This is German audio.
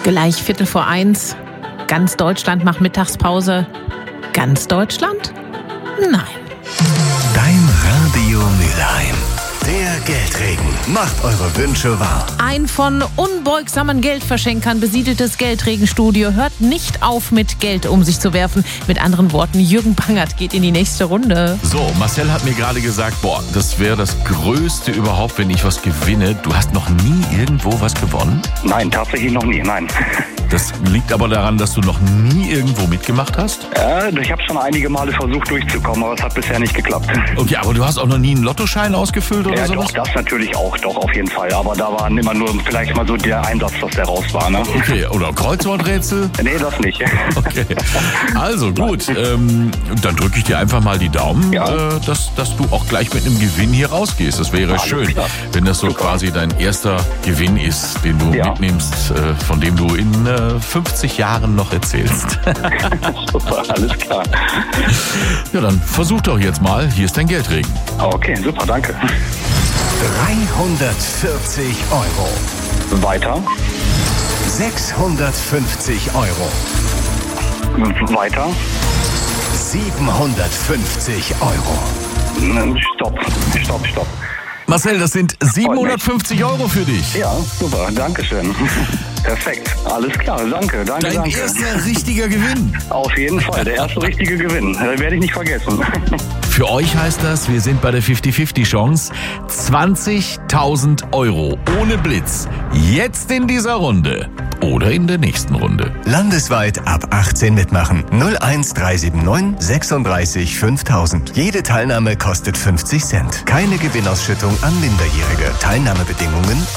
Gleich 1:15. Ganz Deutschland macht Mittagspause. Ganz Deutschland? Nein. Dein Radio Mülheim. Der Geldregen macht eure Wünsche wahr. Ein von unbeugsamen Geldverschenkern besiedeltes Geldregenstudio hört nicht auf, mit Geld um sich zu werfen. Mit anderen Worten, Jürgen Bangert geht in die nächste Runde. So, Marcel hat mir gerade gesagt, das wäre das Größte überhaupt, wenn ich was gewinne. Du hast noch nie irgendwo was gewonnen? Nein, tatsächlich noch nie, nein. Das liegt aber daran, dass du noch nie irgendwo mitgemacht hast? Ich habe schon einige Male versucht durchzukommen, aber es hat bisher nicht geklappt. Okay, aber du hast auch noch nie einen Lottoschein ausgefüllt oder Ja, sowas? doch, das natürlich auch, doch, auf jeden Fall. Aber da war immer nur vielleicht mal so der Einsatz, dass der raus war, ne? Okay, oder Kreuzworträtsel? Nee, das nicht. Okay, also gut, dann drücke ich dir einfach mal die Daumen, Ja. dass du auch gleich mit einem Gewinn hier rausgehst. Das wäre Alles schön, klar. wenn das so Super. quasi dein erster Gewinn ist, den du Ja. mitnimmst, von dem du in 50 Jahren noch erzählst. Super, alles klar. Ja, dann versuch doch jetzt mal. Hier ist dein Geldregen. Okay, super, danke. 340 Euro. Weiter, 650 Euro. weiter. 750 Euro. Stopp. Marcel, das sind 750 Euro für dich. Ja, super, danke schön. Perfekt, alles klar, danke. Dein erster richtiger Gewinn. Auf jeden Fall, der erste richtige Gewinn. Das werde ich nicht vergessen. Für euch heißt das, wir sind bei der 50-50-Chance. 20.000 Euro ohne Blitz. Jetzt in dieser Runde. Oder in der nächsten Runde. Landesweit ab 18 mitmachen. 01379 36 5000. Jede Teilnahme kostet 50 Cent. Keine Gewinnausschüttung an Minderjährige. Teilnahmebedingungen